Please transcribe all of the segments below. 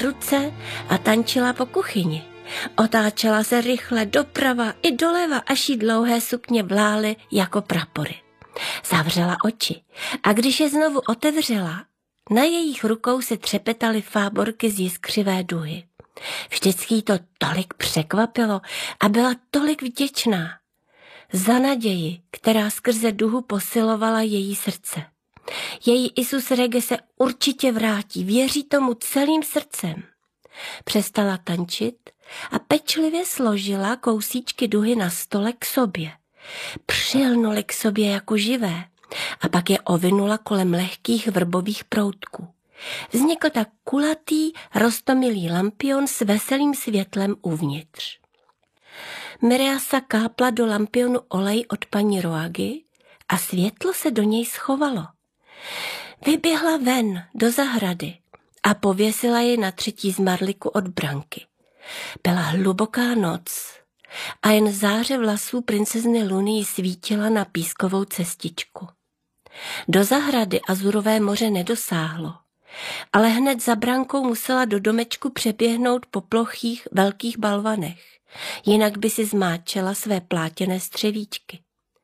ruce a tančila po kuchyni. Otáčela se rychle doprava i doleva, až jí dlouhé sukně vlály jako prapory. Zavřela oči a když je znovu otevřela, na jejich rukou se třepetaly fáborky z jiskřivé duhy. Vždycky jí to tolik překvapilo a byla tolik vděčná za naději, která skrze duhu posilovala její srdce. Její Isus Rege se určitě vrátí, věří tomu celým srdcem. Přestala tančit a pečlivě složila kousíčky duhy na stole k sobě. Přilnuli k sobě jako živé a pak je ovinula kolem lehkých vrbových proutků. Vznikl tak kulatý, roztomilý lampion s veselým světlem uvnitř. Mireasa kápla do lampionu olej od paní Roagy a světlo se do něj schovalo. Vyběhla ven do zahrady a pověsila ji na třetí zmarliku od branky. Byla hluboká noc a jen záře vlasů princezny Luny jí svítila na pískovou cestičku. Do zahrady azurové moře nedosáhlo, ale hned za brankou musela do domečku přeběhnout po plochých velkých balvanech, jinak by si zmáčela své plátěné střevíčky.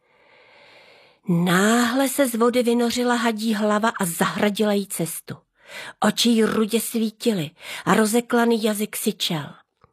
Náhle se z vody vynořila hadí hlava a zahradila jí cestu. Oči jí rudě svítily a rozeklaný jazyk syčel.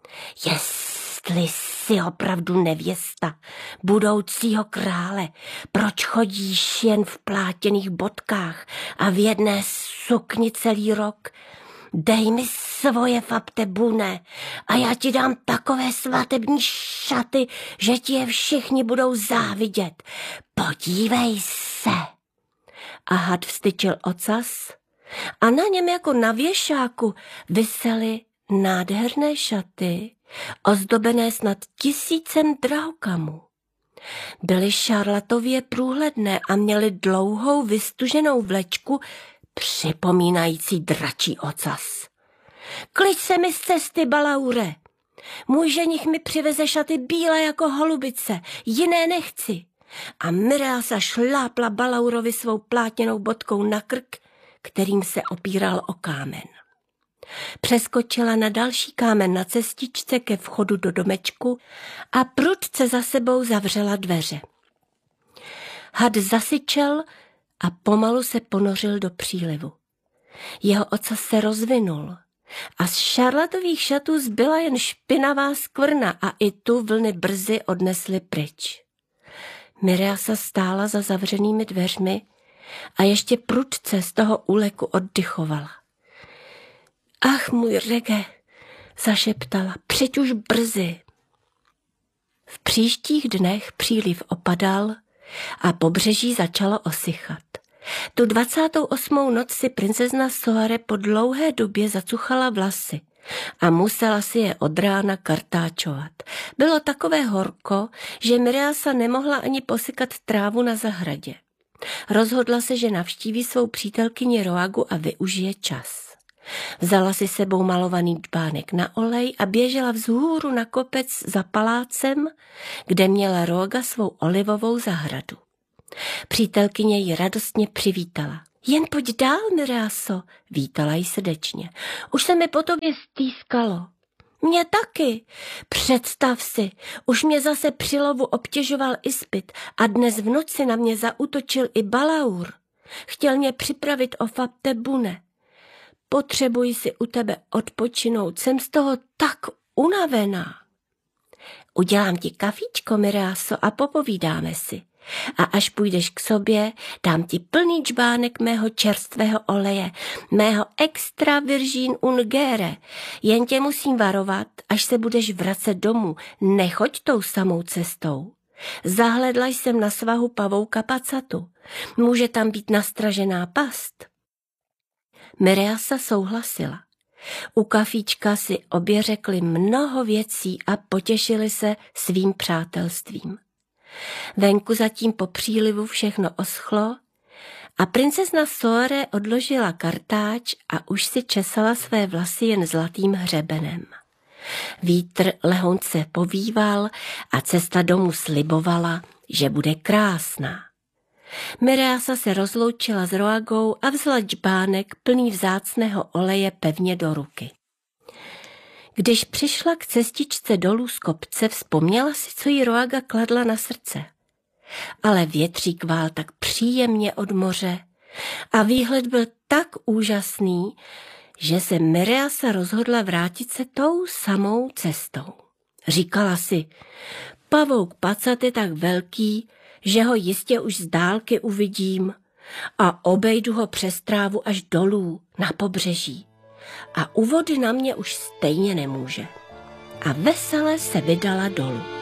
Jestli jsi opravdu nevěsta budoucího krále, proč chodíš jen v plátěných bodkách a v jedné sukni celý rok? Dej mi svoje faptebune a já ti dám takové svatební šaty, že ti je všichni budou závidět. Podívej se. A had vstyčil ocas a na něm jako na věšáku visely nádherné šaty, ozdobené snad 1000 drahokamů. Byly šarlatově průhledné a měly dlouhou vystuženou vlečku, připomínající dračí ocas. Kliď se mi z cesty, Balaure. Můj ženich mi přiveze šaty bílé jako holubice, jiné nechci. A Mireasa šlápla Balaurovi svou plátěnou bodkou na krk, kterým se opíral o kámen. Přeskočila na další kámen na cestičce ke vchodu do domečku a prudce za sebou zavřela dveře. Had zasyčel a pomalu se ponořil do přílivu. Jeho ocas se rozvinul a z šarlatových šatů zbyla jen špinavá skvrna a i tu vlny brzy odnesly pryč. Mireasa stála za zavřenými dveřmi a ještě prudce z toho úleku oddychovala. Ach, můj Rege, zašeptala, přijď už brzy. V příštích dnech příliv opadal a pobřeží začalo osychat. Tu 28. noc si princezna Soare po dlouhé době zacuchala vlasy a musela si je od rána kartáčovat. Bylo takové horko, že Mireasa nemohla ani posykat trávu na zahradě. Rozhodla se, že navštíví svou přítelkyni Roagu a využije čas. Vzala si sebou malovaný dbánek na olej a běžela vzhůru na kopec za palácem, kde měla Roaga svou olivovou zahradu. Přítelkyně ji radostně přivítala. Jen pojď dál, Mireaso, vítala ji srdečně. Už se mi po tobě stýskalo. Mě taky. Představ si, už mě zase při lovu obtěžoval Ispit a dnes v noci na mě zaútočil i Balaur. Chtěl mě připravit o faptebune. Potřebuji si u tebe odpočinout, jsem z toho tak unavená. Udělám ti kafíčko, Mireaso, a popovídáme si. A až půjdeš k sobě, dám ti plný džbánek mého čerstvého oleje, mého extra virgin ungere. Jen tě musím varovat, až se budeš vracet domů, nechoď tou samou cestou. Zahledla jsem na svahu pavouka Pacatu. Může tam být nastražená past. Mireasa souhlasila. U kafíčka si obě řekli mnoho věcí a potěšili se svým přátelstvím. Venku zatím po přílivu všechno oschlo a princezna Soare odložila kartáč a už si česala své vlasy jen zlatým hřebenem. Vítr lehonce povíval a cesta domů slibovala, že bude krásná. Mireasa se rozloučila s Roagou a vzala džbánek plný vzácného oleje pevně do ruky. Když přišla k cestičce dolů z kopce, vzpomněla si, co jí Roaga kladla na srdce. Ale větřík vál tak příjemně od moře a výhled byl tak úžasný, že se Miriasa rozhodla vrátit se tou samou cestou. Říkala si, pavouk Pacat je tak velký, že ho jistě už z dálky uvidím a obejdu ho přes trávu až dolů na pobřeží. A u vody na mě už stejně nemůže. A vesele se vydala dolů.